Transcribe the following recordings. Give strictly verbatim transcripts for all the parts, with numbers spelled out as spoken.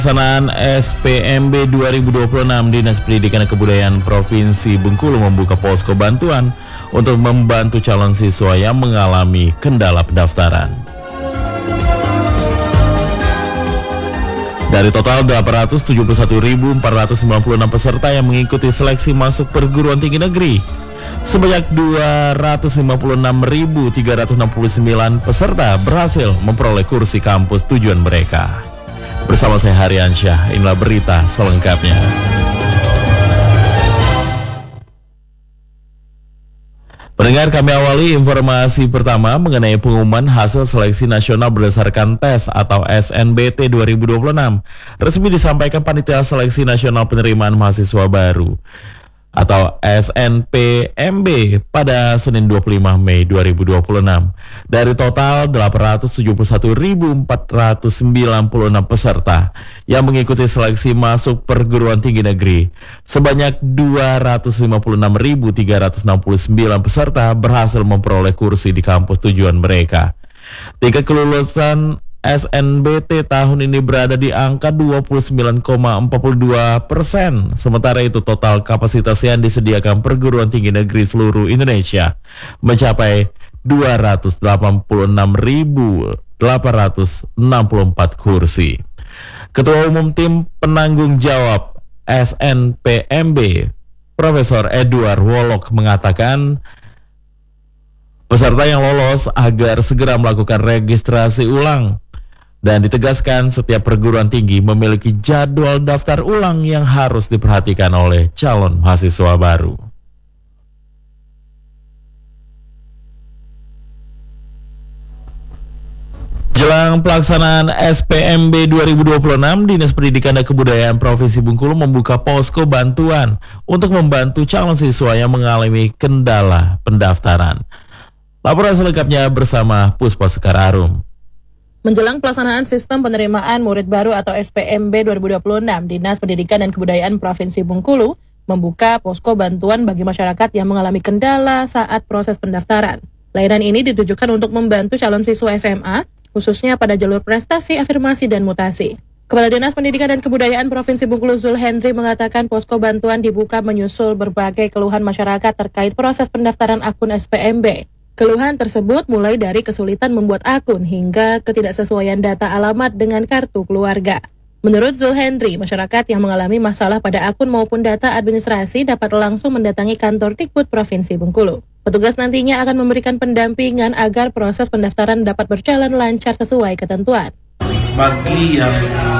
Pelaksanaan S P M B dua ribu dua puluh enam, Dinas Pendidikan dan Kebudayaan Provinsi Bengkulu membuka posko bantuan untuk membantu calon siswa yang mengalami kendala pendaftaran. Dari total delapan ratus tujuh puluh satu ribu empat ratus sembilan puluh enam peserta yang mengikuti seleksi masuk perguruan tinggi negeri, sebanyak dua ratus lima puluh enam ribu tiga ratus enam puluh sembilan peserta berhasil memperoleh kursi kampus tujuan mereka. Bersama saya Haryansyah, inilah berita selengkapnya. Pendengar, kami awali informasi pertama mengenai pengumuman hasil seleksi nasional berdasarkan tes atau S N B T dua ribu dua puluh enam. Resmi disampaikan Panitia Seleksi Nasional Penerimaan Mahasiswa Baru atau S N P M B pada Senin dua puluh lima Mei dua ribu dua puluh enam. Dari total delapan ratus tujuh puluh satu ribu empat ratus sembilan puluh enam peserta yang mengikuti seleksi masuk perguruan tinggi negeri, sebanyak dua ratus lima puluh enam ribu tiga ratus enam puluh sembilan peserta berhasil memperoleh kursi di kampus tujuan mereka. Tingkat kelulusan S N B T tahun ini berada di angka dua puluh sembilan koma empat dua persen. Sementara itu total kapasitas yang disediakan perguruan tinggi negeri seluruh Indonesia mencapai dua ratus delapan puluh enam ribu delapan ratus enam puluh empat kursi. Ketua Umum Tim Penanggung Jawab S N P M B, Profesor Edward Wolok mengatakan peserta yang lolos agar segera melakukan registrasi ulang. Dan ditegaskan setiap perguruan tinggi memiliki jadwal daftar ulang yang harus diperhatikan oleh calon mahasiswa baru. Jelang pelaksanaan S P M B dua ribu dua puluh enam, Dinas Pendidikan dan Kebudayaan Provinsi Bengkulu membuka posko bantuan untuk membantu calon siswa yang mengalami kendala pendaftaran. Laporan selengkapnya bersama Puspa Sekar Arum. Menjelang pelaksanaan sistem penerimaan murid baru atau S P M B dua ribu dua puluh enam, Dinas Pendidikan dan Kebudayaan Provinsi Bengkulu membuka posko bantuan bagi masyarakat yang mengalami kendala saat proses pendaftaran. Layanan ini ditujukan untuk membantu calon siswa S M A, khususnya pada jalur prestasi, afirmasi, dan mutasi. Kepala Dinas Pendidikan dan Kebudayaan Provinsi Bengkulu Zul Hendri mengatakan posko bantuan dibuka menyusul berbagai keluhan masyarakat terkait proses pendaftaran akun S P M B. Keluhan tersebut mulai dari kesulitan membuat akun hingga ketidaksesuaian data alamat dengan kartu keluarga. Menurut Zul Hendri, masyarakat yang mengalami masalah pada akun maupun data administrasi dapat langsung mendatangi kantor Dikbud Provinsi Bengkulu. Petugas nantinya akan memberikan pendampingan agar proses pendaftaran dapat berjalan lancar sesuai ketentuan. Bagi yang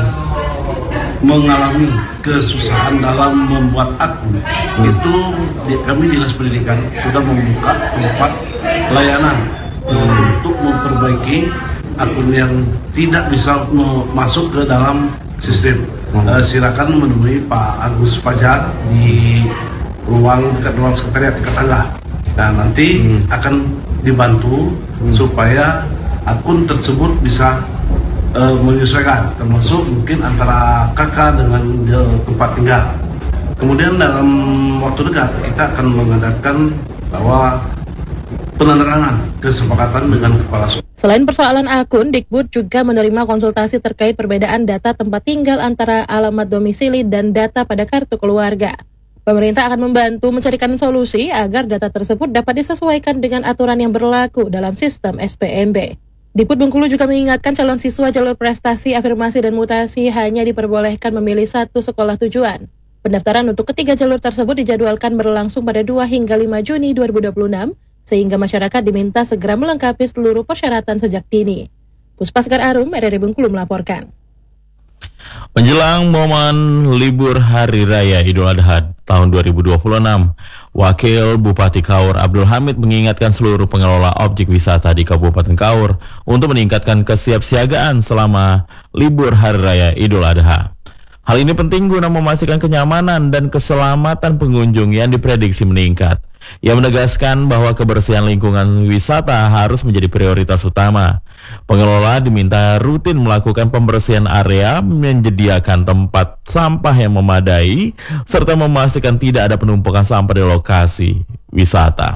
mengalami kesusahan dalam membuat akun, hmm. itu kami Dinas Pendidikan sudah membuka tempat layanan hmm. untuk memperbaiki akun yang tidak bisa masuk ke dalam sistem. Hmm. Uh, silakan menemui Pak Agus Fajar di ruang dekat ruang sekretariat dekat tangga. Dan nanti hmm. akan dibantu hmm. supaya akun tersebut bisa Uh, menyesuaikan, termasuk mungkin antara kakak dengan uh, tempat tinggal. Kemudian dalam waktu dekat kita akan mengadakan bahwa penandatanganan kesepakatan dengan kepala sekolah. Selain persoalan akun, Dikbud juga menerima konsultasi terkait perbedaan data tempat tinggal antara alamat domisili dan data pada kartu keluarga. Pemerintah akan membantu mencarikan solusi agar data tersebut dapat disesuaikan dengan aturan yang berlaku dalam sistem S P M B. Dikbud Bengkulu juga mengingatkan calon siswa jalur prestasi, afirmasi, dan mutasi hanya diperbolehkan memilih satu sekolah tujuan. Pendaftaran untuk ketiga jalur tersebut dijadwalkan berlangsung pada dua hingga lima Juni dua ribu dua puluh enam, sehingga masyarakat diminta segera melengkapi seluruh persyaratan sejak dini. Puspa Sekar Arum, R R I Bengkulu melaporkan. Menjelang momen libur Hari Raya Idul Adha tahun dua ribu dua puluh enam, Wakil Bupati Kaur Abdul Hamid mengingatkan seluruh pengelola objek wisata di Kabupaten Kaur untuk meningkatkan kesiapsiagaan selama libur Hari Raya Idul Adha. Hal ini penting guna memastikan kenyamanan dan keselamatan pengunjung yang diprediksi meningkat. Ia menegaskan bahwa kebersihan lingkungan wisata harus menjadi prioritas utama. Pengelola diminta rutin melakukan pembersihan area, menyediakan tempat sampah yang memadai, serta memastikan tidak ada penumpukan sampah di lokasi wisata.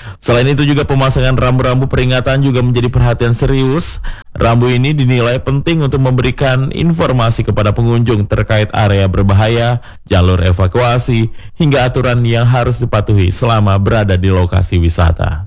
Selain itu juga pemasangan rambu-rambu peringatan juga menjadi perhatian serius. Rambu ini dinilai penting untuk memberikan informasi kepada pengunjung terkait area berbahaya, jalur evakuasi, hingga aturan yang harus dipatuhi selama berada di lokasi wisata.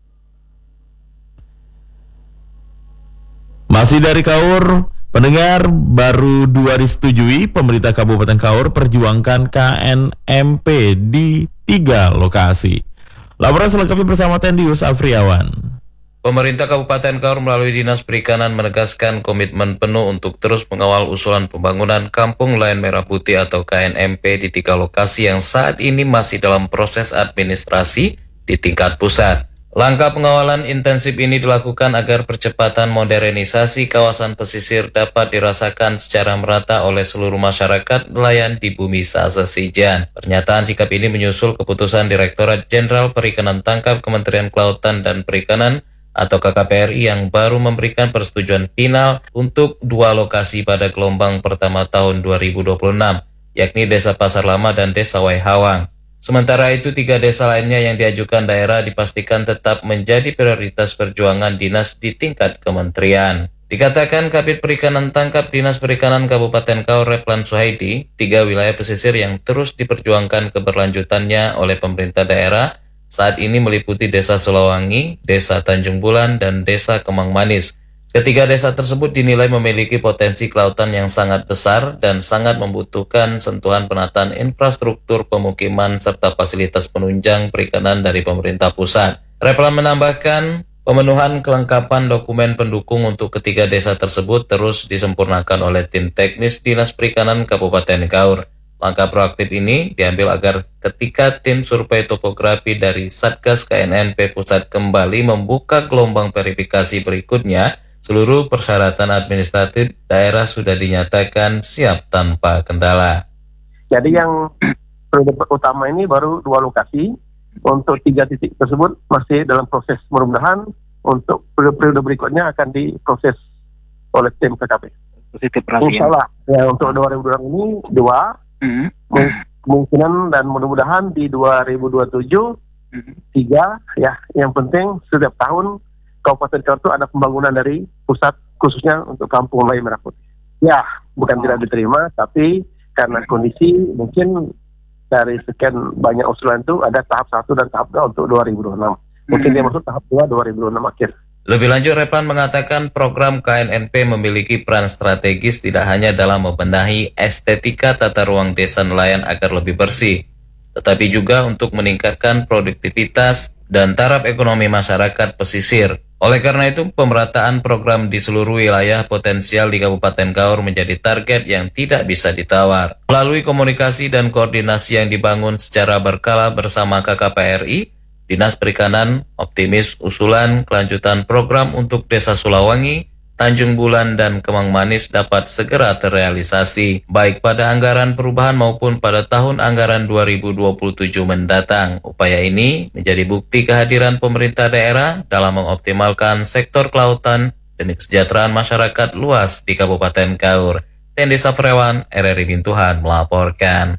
Masih dari Kaur, pendengar, baru dua disetujui, pemerintah Kabupaten Kaur perjuangkan K N M P di tiga lokasi. Laporan selengkapnya bersama Tendius Afriawan. Pemerintah Kabupaten Kaur melalui Dinas Perikanan menegaskan komitmen penuh untuk terus mengawal usulan pembangunan Kampung Nelayan Merah Putih atau K N M P di tiga lokasi yang saat ini masih dalam proses administrasi di tingkat pusat. Langkah pengawalan intensif ini dilakukan agar percepatan modernisasi kawasan pesisir dapat dirasakan secara merata oleh seluruh masyarakat nelayan di bumi Sasasijan. Pernyataan sikap ini menyusul keputusan Direktorat Jenderal Perikanan Tangkap Kementerian Kelautan dan Perikanan atau K K P R I yang baru memberikan persetujuan final untuk dua lokasi pada gelombang pertama tahun dua ribu dua puluh enam, yakni Desa Pasar Lama dan Desa Waihawang. Sementara itu, tiga desa lainnya yang diajukan daerah dipastikan tetap menjadi prioritas perjuangan dinas di tingkat kementerian. Dikatakan Kabid Perikanan Tangkap Dinas Perikanan Kabupaten Kaur Replan Suhaidi, tiga wilayah pesisir yang terus diperjuangkan keberlanjutannya oleh pemerintah daerah saat ini meliputi Desa Sulawangi, Desa Tanjung Bulan, dan Desa Kemang Manis. Ketiga desa tersebut dinilai memiliki potensi kelautan yang sangat besar dan sangat membutuhkan sentuhan penataan infrastruktur pemukiman serta fasilitas penunjang perikanan dari pemerintah pusat. Replan menambahkan, pemenuhan kelengkapan dokumen pendukung untuk ketiga desa tersebut terus disempurnakan oleh tim teknis Dinas Perikanan Kabupaten Kaur. Langkah proaktif ini diambil agar ketika tim survei topografi dari Satgas K N N P Pusat kembali membuka gelombang verifikasi berikutnya, seluruh persyaratan administratif daerah sudah dinyatakan siap tanpa kendala. Jadi yang periode utama ini baru dua lokasi, untuk tiga titik tersebut masih dalam proses, mudah-mudahan untuk periode berikutnya akan diproses oleh tim K K P. Positif perhatian. Insya Allah, ya, untuk dua ribu dua puluh ini dua, mm-hmm. kemungkinan dan mudah-mudahan di dua ribu dua puluh tujuh, mm-hmm. tiga, ya, yang penting setiap tahun Kabupaten Kaur itu ada pembangunan dari pusat khususnya untuk Kampung Nelayan Merah Putih. Ya, bukan oh. tidak diterima, tapi karena kondisi mungkin dari sekian banyak usulan itu ada tahap satu dan tahap dua untuk dua ribu dua puluh enam. Mungkin hmm. dia masuk tahap dua dua ribu dua puluh enam akhir. Lebih lanjut, Replan mengatakan program K N N P memiliki peran strategis tidak hanya dalam membenahi estetika tata ruang desa nelayan agar lebih bersih, tetapi juga untuk meningkatkan produktivitas dan taraf ekonomi masyarakat pesisir. Oleh karena itu, pemerataan program di seluruh wilayah potensial di Kabupaten Kaur menjadi target yang tidak bisa ditawar. Melalui komunikasi dan koordinasi yang dibangun secara berkala bersama K K P R I, Dinas Perikanan optimis usulan kelanjutan program untuk Desa Sulawangi, Tanjung Bulan, dan Kemang Manis dapat segera terrealisasi, baik pada anggaran perubahan maupun pada tahun anggaran dua ribu dua puluh tujuh mendatang. Upaya ini menjadi bukti kehadiran pemerintah daerah dalam mengoptimalkan sektor kelautan demi kesejahteraan masyarakat luas di Kabupaten Kaur. Tendi Safrewan, R R I Bintuhan melaporkan.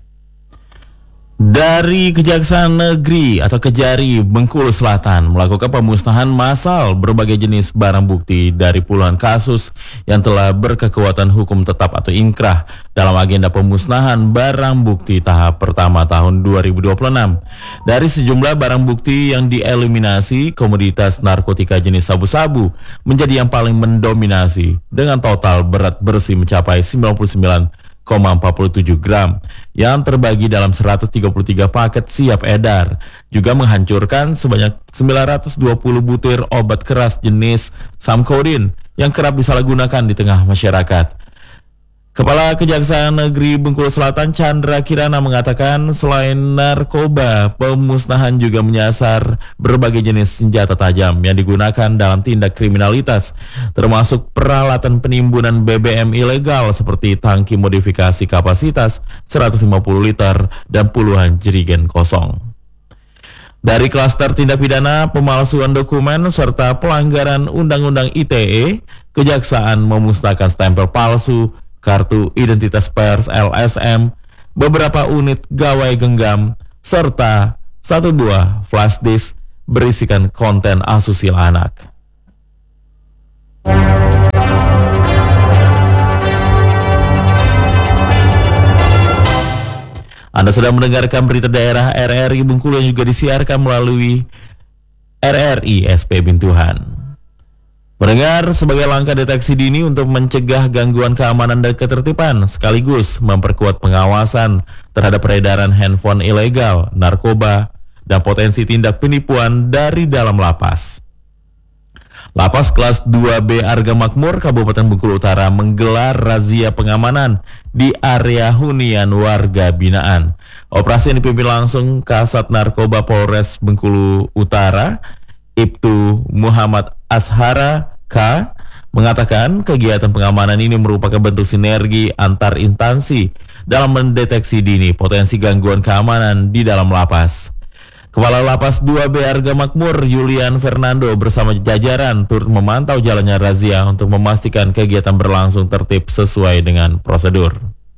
Dari Kejaksaan Negeri atau Kejari Bengkulu Selatan melakukan pemusnahan massal berbagai jenis barang bukti dari puluhan kasus yang telah berkekuatan hukum tetap atau inkrah dalam agenda pemusnahan barang bukti tahap pertama tahun dua ribu dua puluh enam. Dari sejumlah barang bukti yang dieliminasi, komoditas narkotika jenis sabu-sabu menjadi yang paling mendominasi dengan total berat bersih mencapai sembilan puluh sembilan koma empat puluh tujuh gram yang terbagi dalam seratus tiga puluh tiga paket siap edar, juga menghancurkan sebanyak sembilan ratus dua puluh butir obat keras jenis samkodin yang kerap disalahgunakan di tengah masyarakat. Kepala Kejaksaan Negeri Bengkulu Selatan Chandra Kirana mengatakan selain narkoba, pemusnahan juga menyasar berbagai jenis senjata tajam yang digunakan dalam tindak kriminalitas, termasuk peralatan penimbunan B B M ilegal seperti tangki modifikasi kapasitas seratus lima puluh liter dan puluhan jerigen kosong. Dari klaster tindak pidana pemalsuan dokumen serta pelanggaran Undang-Undang I T E, Kejaksaan memusnahkan stempel palsu, kartu identitas pers L S M, beberapa unit gawai genggam, serta satu buah flash disk berisikan konten asusila anak. Anda sedang mendengarkan berita daerah R R I Bengkulu yang juga disiarkan melalui R R I S P Bintuhan. Mendengar sebagai langkah deteksi dini untuk mencegah gangguan keamanan dan ketertiban, sekaligus memperkuat pengawasan terhadap peredaran handphone ilegal, narkoba, dan potensi tindak penipuan dari dalam lapas. Lapas kelas dua B Arga Makmur, Kabupaten Bengkulu Utara menggelar razia pengamanan di area hunian warga binaan. Operasi yang dipimpin langsung Kasat Narkoba Polres Bengkulu Utara, Ibtu Muhammad Ashara K, mengatakan kegiatan pengamanan ini merupakan bentuk sinergi antar instansi dalam mendeteksi dini potensi gangguan keamanan di dalam lapas. Kepala Lapas dua B Arga Makmur, Julian Fernando, bersama jajaran turut memantau jalannya razia untuk memastikan kegiatan berlangsung tertib sesuai dengan prosedur.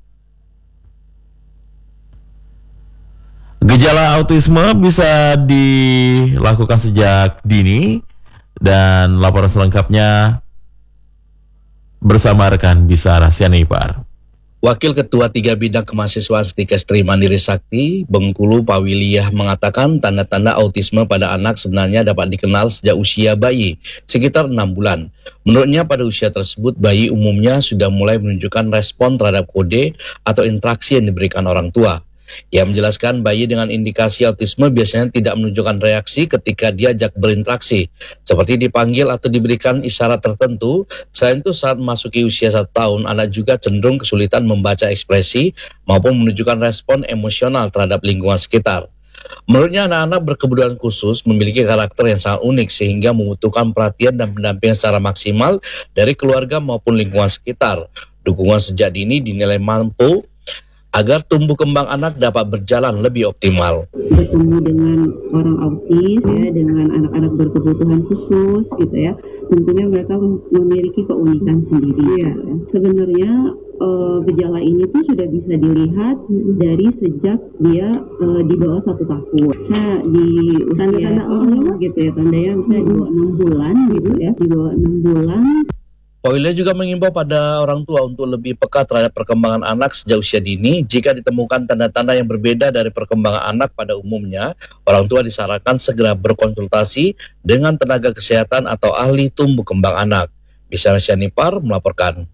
Gejala autisme bisa dilakukan sejak dini, dan laporan selengkapnya bersama rekan Bisara Sianipar. Wakil Ketua tiga Bidang Kemahasiswaan Stikestri Mandiri Sakti, Bengkulu Pawiliyah mengatakan tanda-tanda autisme pada anak sebenarnya dapat dikenal sejak usia bayi, sekitar enam bulan. Menurutnya pada usia tersebut bayi umumnya sudah mulai menunjukkan respon terhadap kode atau interaksi yang diberikan orang tua. Ia menjelaskan bayi dengan indikasi autisme biasanya tidak menunjukkan reaksi ketika diajak berinteraksi, seperti dipanggil atau diberikan isyarat tertentu. Selain itu saat memasuki usia satu tahun, anak juga cenderung kesulitan membaca ekspresi maupun menunjukkan respon emosional terhadap lingkungan sekitar. Menurutnya anak-anak berkebutuhan khusus memiliki karakter yang sangat unik sehingga membutuhkan perhatian dan pendampingan secara maksimal dari keluarga maupun lingkungan sekitar. Dukungan sejak dini dinilai mampu agar tumbuh kembang anak dapat berjalan lebih optimal. Bertemu dengan orang autis, ya, dengan anak-anak berkebutuhan khusus, gitu ya, tentunya mereka memiliki keunikan sendiri. Ya. Sebenarnya uh, gejala ini tuh sudah bisa dilihat dari sejak dia uh, di bawah satu tahun. Nah, di usia oh, gitu ya, tandanya misalnya di bawah enam bulan, gitu ya, di bawah enam bulan. Pawilya juga mengimbau pada orang tua untuk lebih peka terhadap perkembangan anak sejak usia dini. Jika ditemukan tanda-tanda yang berbeda dari perkembangan anak pada umumnya, orang tua disarankan segera berkonsultasi dengan tenaga kesehatan atau ahli tumbuh kembang anak. Bisara Sianipar melaporkan.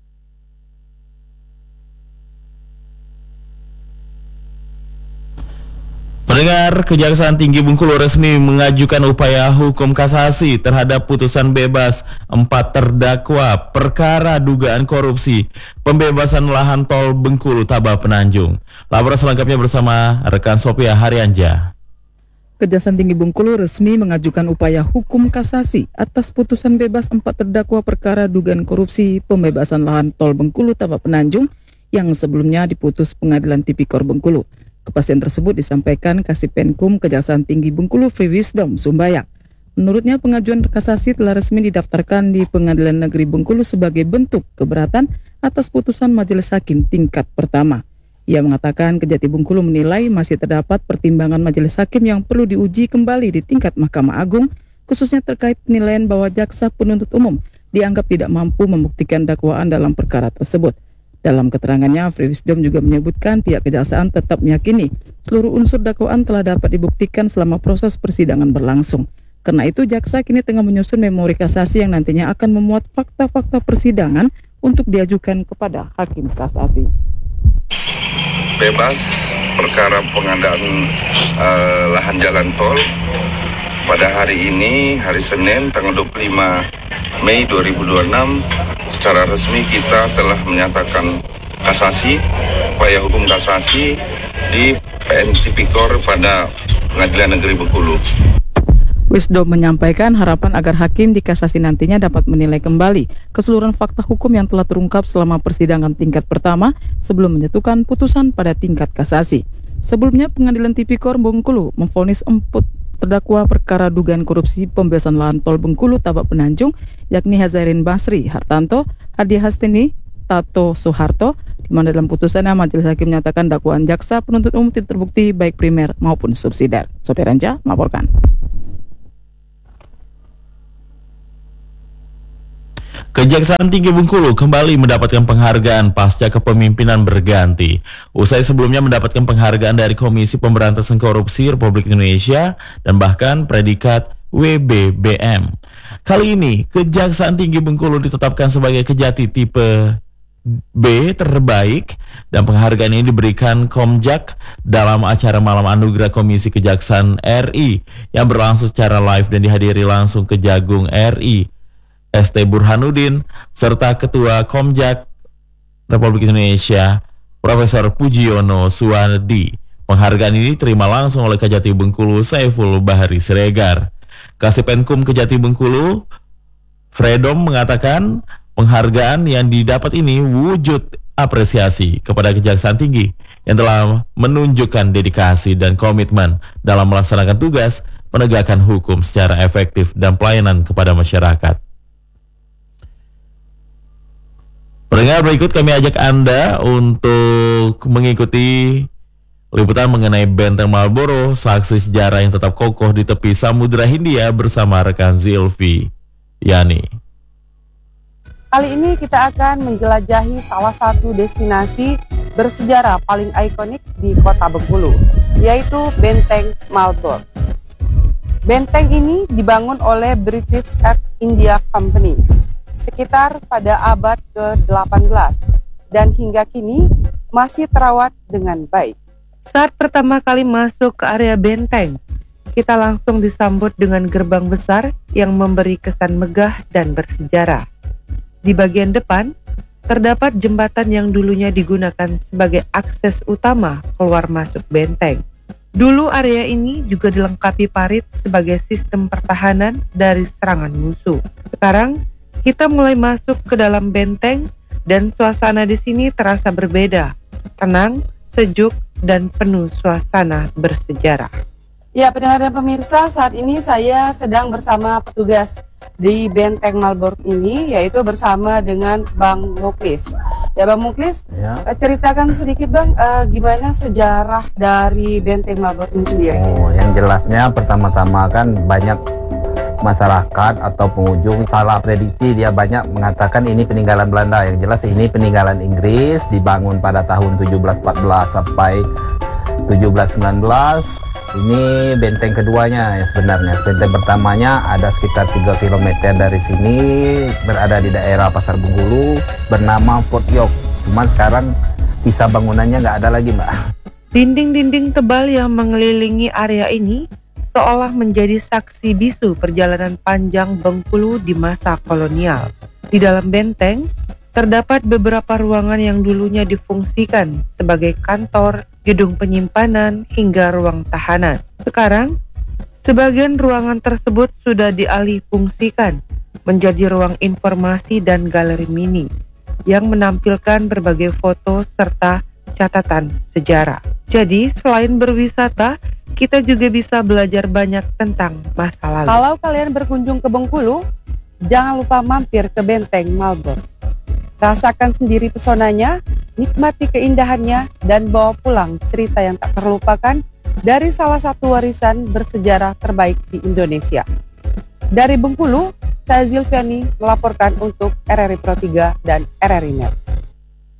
Pendengar, Kejaksaan Tinggi Bengkulu resmi mengajukan upaya hukum kasasi terhadap putusan bebas empat terdakwa perkara dugaan korupsi pembebasan lahan tol Bengkulu Tabah Penanjung. Laporan selengkapnya bersama rekan Sophia Haryanja. Kejaksaan Tinggi Bengkulu resmi mengajukan upaya hukum kasasi atas putusan bebas empat terdakwa perkara dugaan korupsi pembebasan lahan tol Bengkulu Tabah Penanjung yang sebelumnya diputus Pengadilan Tipikor Bengkulu. Kepastian tersebut disampaikan Kasih Penkum Kejaksaan Tinggi Bengkulu Free Wisdom Sumbayak. Menurutnya pengajuan kasasi telah resmi didaftarkan di Pengadilan Negeri Bengkulu sebagai bentuk keberatan atas putusan Majelis Hakim tingkat pertama. Ia mengatakan Kejati Bengkulu menilai masih terdapat pertimbangan Majelis Hakim yang perlu diuji kembali di tingkat Mahkamah Agung, khususnya terkait penilaian bahwa jaksa penuntut umum dianggap tidak mampu membuktikan dakwaan dalam perkara tersebut. Dalam keterangannya, Free Wisdom juga menyebutkan pihak kejaksaan tetap meyakini seluruh unsur dakwaan telah dapat dibuktikan selama proses persidangan berlangsung. Karena itu, jaksa kini tengah menyusun memori kasasi yang nantinya akan memuat fakta-fakta persidangan untuk diajukan kepada hakim kasasi. Bebas perkara pengadaan uh, lahan jalan tol pada hari ini, hari Senin, tanggal dua puluh lima Mei dua ribu dua puluh enam, secara resmi kita telah menyatakan kasasi, upaya hukum kasasi di P N Tipikor pada Pengadilan Negeri Bengkulu. Wisdom menyampaikan harapan agar hakim di kasasi nantinya dapat menilai kembali keseluruhan fakta hukum yang telah terungkap selama persidangan tingkat pertama sebelum menjatuhkan putusan pada tingkat kasasi. Sebelumnya, Pengadilan Tipikor Bengkulu memvonis empat terdakwa perkara dugaan korupsi pembebasan lahan tol Bengkulu Tabah Penanjung, yakni Hazairin Basri Hartanto, Hadi Hastini, Tato Soeharto, di mana dalam putusannya Majelis Hakim menyatakan dakwaan jaksa penuntut umum tidak terbukti baik primer maupun subsidiar. Sophia Haryanja melaporkan. Kejaksaan Tinggi Bengkulu kembali mendapatkan penghargaan pasca kepemimpinan berganti. Usai sebelumnya mendapatkan penghargaan dari Komisi Pemberantasan Korupsi Republik Indonesia dan bahkan predikat W B B M. Kali ini, Kejaksaan Tinggi Bengkulu ditetapkan sebagai Kejati tipe B terbaik dan penghargaan ini diberikan Komjak dalam acara Malam Anugerah Komisi Kejaksaan R I yang berlangsung secara live dan dihadiri langsung Kejagung R I S T Burhanuddin serta Ketua Komjak Republik Indonesia Profesor Pujiono Suwardi. Penghargaan ini diterima langsung oleh Kejati Bengkulu Saiful Bahari Siregar. Kasipenkum Kejati Bengkulu Fredom mengatakan penghargaan yang didapat ini wujud apresiasi kepada Kejaksaan Tinggi yang telah menunjukkan dedikasi dan komitmen dalam melaksanakan tugas penegakan hukum secara efektif dan pelayanan kepada masyarakat. Pendengar, berikut kami ajak Anda untuk mengikuti liputan mengenai Benteng Marlboro, saksi sejarah yang tetap kokoh di tepi Samudra Hindia bersama rekan Zilvi Yani. Kali ini kita akan menjelajahi salah satu destinasi bersejarah paling ikonik di kota Bengkulu, yaitu Benteng Marlborough. Benteng ini dibangun oleh British East India Company sekitar pada abad ke delapan belas dan hingga kini masih terawat dengan baik. Saat pertama kali masuk ke area benteng, kita langsung disambut dengan gerbang besar yang memberi kesan megah dan bersejarah. Di bagian depan, terdapat jembatan yang dulunya digunakan sebagai akses utama keluar masuk benteng. Dulu area ini juga dilengkapi parit sebagai sistem pertahanan dari serangan musuh. Sekarang, kita mulai masuk ke dalam benteng dan suasana di sini terasa berbeda, tenang, sejuk, dan penuh suasana bersejarah. Ya, pendengar dan pemirsa, saat ini saya sedang bersama petugas di Benteng Marlborough ini, yaitu bersama dengan Bang Muklis. Ya, Bang Muklis, ya. Ceritakan sedikit Bang, uh, gimana sejarah dari Benteng Marlborough ini sendiri? Oh, yang jelasnya pertama-tama kan banyak masyarakat atau pengunjung salah prediksi, dia banyak mengatakan ini peninggalan Belanda. Yang jelas ini peninggalan Inggris, dibangun pada tahun tujuh belas empat belas sampai tujuh belas sembilan belas. Ini benteng keduanya ya sebenarnya. Benteng pertamanya ada sekitar tiga kilometer dari sini, berada di daerah Pasar Bengkulu, bernama Fort York. Cuman sekarang sisa bangunannya nggak ada lagi, Mbak. Dinding-dinding tebal yang mengelilingi area ini seolah menjadi saksi bisu perjalanan panjang Bengkulu di masa kolonial. Di dalam benteng, terdapat beberapa ruangan yang dulunya difungsikan sebagai kantor, gedung penyimpanan, hingga ruang tahanan. Sekarang, sebagian ruangan tersebut sudah dialih fungsikan menjadi ruang informasi dan galeri mini yang menampilkan berbagai foto serta catatan sejarah. Jadi, selain berwisata, kita juga bisa belajar banyak tentang masa lalu. Kalau kalian berkunjung ke Bengkulu, jangan lupa mampir ke Benteng Marlborough. Rasakan sendiri pesonanya, nikmati keindahannya, dan bawa pulang cerita yang tak terlupakan dari salah satu warisan bersejarah terbaik di Indonesia. Dari Bengkulu, saya Zilviani melaporkan untuk R R I Pro tiga dan R R I Net.